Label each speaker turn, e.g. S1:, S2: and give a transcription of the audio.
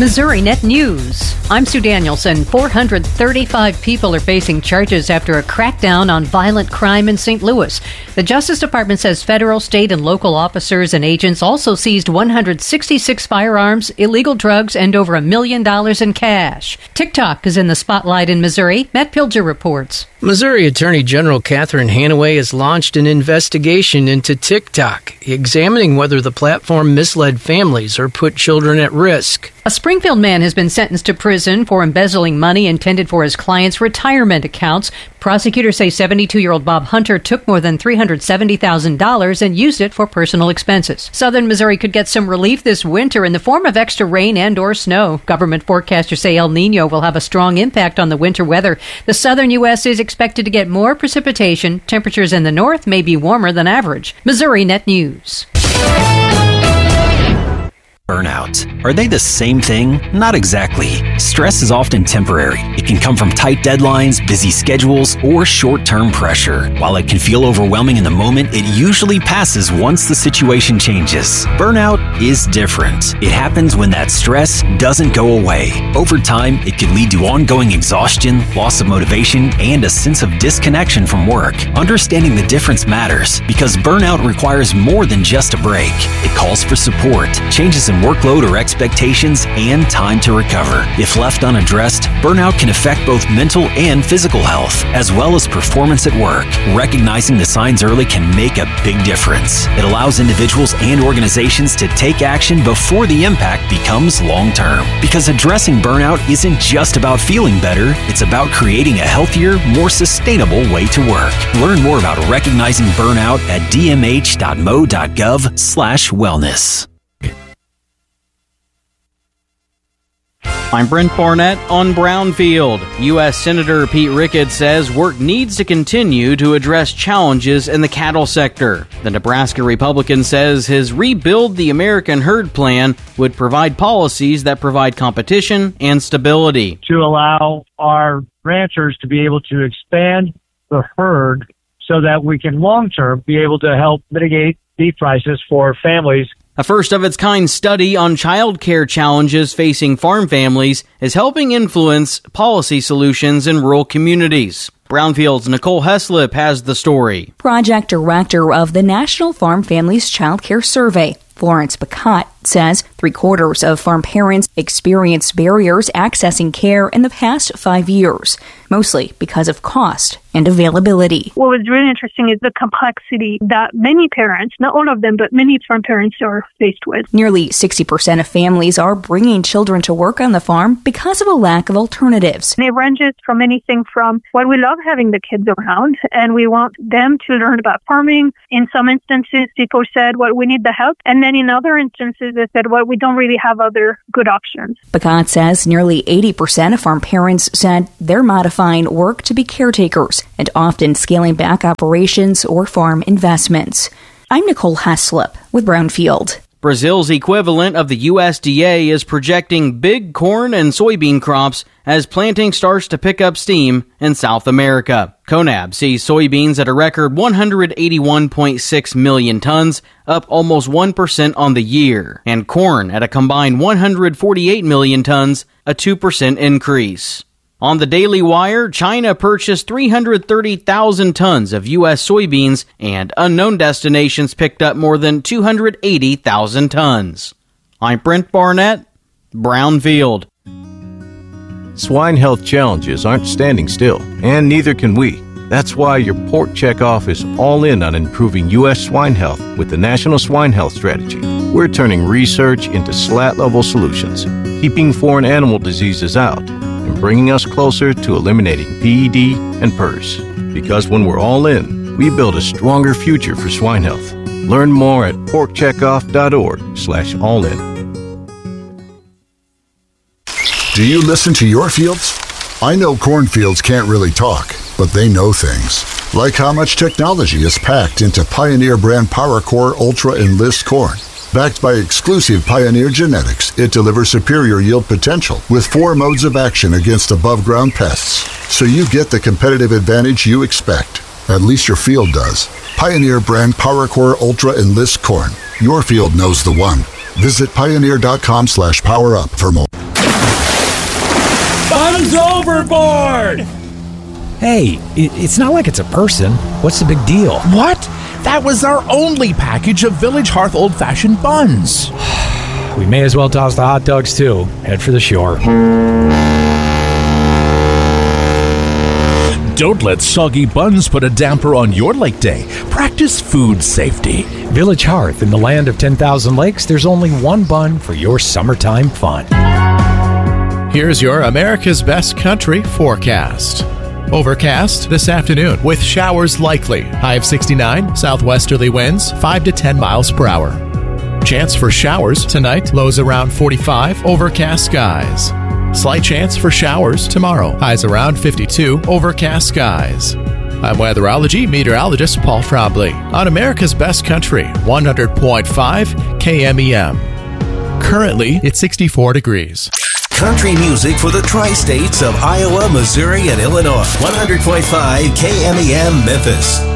S1: Missouri Net News. I'm Sue Danielson. 435 people are facing charges after a crackdown on violent crime in St. Louis. The Justice Department says federal, state, and local officers and agents also seized 166 firearms, illegal drugs, and over $1 million in cash. TikTok is in the spotlight in Missouri. Matt Pilger reports.
S2: Missouri Attorney General Catherine Hanaway has launched an investigation into TikTok, examining whether the platform misled families or put children at risk.
S1: A Springfield man has been sentenced to prison for embezzling money intended for his client's retirement accounts. Prosecutors say 72-year-old Bob Hunter took more than $370,000 and used it for personal expenses. Southern Missouri could get some relief this winter in the form of extra rain and or snow. Government forecasters say El Nino will have a strong impact on the winter weather. The southern U.S. is expected to get more precipitation. Temperatures in the north may be warmer than average. Missouri Net News.
S3: Burnout. Are they the same thing? Not exactly. Stress is often temporary. It can come from tight deadlines, busy schedules, or short-term pressure. While it can feel overwhelming in the moment, it usually passes once the situation changes. Burnout is different. It happens when that stress doesn't go away. Over time, it can lead to ongoing exhaustion, loss of motivation, and a sense of disconnection from work. Understanding the difference matters because burnout requires more than just a break. It calls for support, changes in workload or expectations, and time to recover. If left unaddressed, burnout can affect both mental and physical health, as well as performance at work. Recognizing the signs early can make a big difference. It allows individuals and organizations to take action before the impact becomes long-term. Because addressing burnout isn't just about feeling better, it's about creating a healthier, more sustainable way to work. Learn more about recognizing burnout at dmh.mo.gov/wellness.
S4: I'm Brent Barnett on Brownfield. U.S. Senator Pete Ricketts says work needs to continue to address challenges in the cattle sector. The Nebraska Republican says his Rebuild the American Herd plan would provide policies that provide competition and stability.
S5: To allow our ranchers to be able to expand the herd so that we can long-term be able to help mitigate beef prices for families.
S4: A first-of-its-kind study on child care challenges facing farm families is helping influence policy solutions in rural communities. Brownfield's Nicole Heslip has the story.
S6: Project Director of the National Farm Families Child Care Survey, Florence Bacot, says 3/4 of farm parents experience barriers accessing care in the past 5 years, mostly because of cost and availability.
S7: What was really interesting is the complexity that many parents, not all of them, but many farm parents are faced with.
S6: Nearly 60% of families are bringing children to work on the farm because of a lack of alternatives.
S7: And it ranges from anything from what we love having the kids around and we want them to learn about farming. In some instances, people said, well, we need the help. And then in other instances, they said, well, we don't really have other good options.
S6: Bacot says nearly 80% of farm parents said they're modifying work to be caretakers and often scaling back operations or farm investments. I'm Nicole Heslip with Brownfield.
S4: Brazil's equivalent of the USDA is projecting big corn and soybean crops as planting starts to pick up steam in South America. CONAB sees soybeans at a record 181.6 million tons, up almost 1% on the year, and corn at a combined 148 million tons, a 2% increase. On the Daily Wire, China purchased 330,000 tons of U.S. soybeans, and unknown destinations picked up more than 280,000 tons. I'm Brent Barnett, Brownfield.
S8: Swine health challenges aren't standing still, and neither can we. That's why your Pork Checkoff is all in on improving U.S. swine health with the National Swine Health Strategy. We're turning research into SLAT-level solutions, keeping foreign animal diseases out, and bringing us closer to eliminating PED and PRRS. Because when we're all in, we build a stronger future for swine health. Learn more at porkcheckoff.org/allin.
S9: Do you listen to your fields? I know cornfields can't really talk, but they know things. Like how much technology is packed into Pioneer brand PowerCore Ultra Enlist corn. Backed by exclusive Pioneer genetics, it delivers superior yield potential with 4 modes of action against above-ground pests. So you get the competitive advantage you expect. At least your field does. Pioneer brand PowerCore Ultra Enlist corn. Your field knows the one. Visit pioneer.com/powerup for more.
S10: Guns overboard!
S11: Hey, it's not like it's a person. What's the big deal?
S10: What? That was our only package of Village Hearth old-fashioned buns.
S11: We may as well toss the hot dogs, too. Head for the shore.
S10: Don't let soggy buns put a damper on your lake day. Practice food safety.
S11: Village Hearth, in the land of 10,000 lakes, there's only one bun for your summertime fun.
S12: Here's your America's Best Country forecast. Overcast this afternoon with showers likely. High of 69, southwesterly winds 5 to 10 miles per hour. Chance for showers tonight, lows around 45, overcast skies. Slight chance for showers tomorrow, highs around 52, overcast skies. I'm weatherology meteorologist Paul Trombley on America's Best Country, 100.5 KMEM. Currently, it's 64 degrees.
S13: Country music for the tri-states of Iowa, Missouri, and Illinois. 100.5 KMEM Memphis.